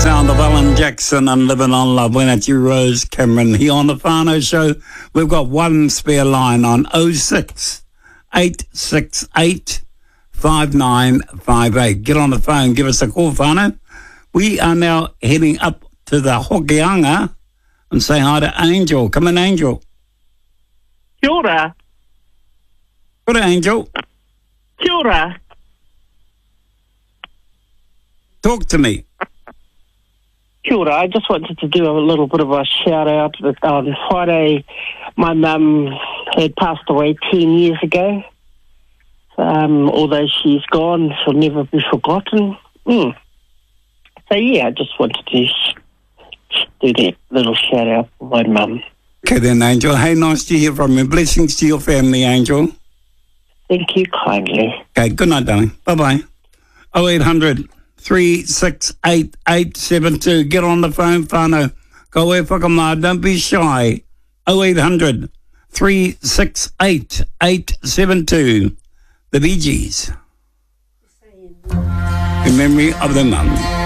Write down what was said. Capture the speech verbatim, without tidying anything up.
sound of Alan Jackson and Living on Love. When it's you, Rose Cameron, here on the Whānau Show. We've got one spare line on oh six, eight six eight, five nine five eight. Get on the phone, give us a call, whānau. We are now heading up to the Hokianga and say hi to Angel. Come in, Angel. Kia ora. Good, Angel. Kia ora. Talk to me. Kia ora. I just wanted to do a little bit of a shout out. On Friday, my mum had passed away ten years ago. Um, although she's gone, she'll never be forgotten. Mm. So yeah, I just wanted to sh- sh- do that little shout out for my mum. Okay then, Angel. Hey, nice to hear from you. Blessings to your family, Angel. Thank you kindly. Okay, good night, darling. Bye-bye. oh eight hundred, three six eight, eight seven two. Get on the phone, whānau. Go e whakamā, don't be shy. oh eight hundred, three six eight, eight seven two. The Bee Gees. In memory of their mum.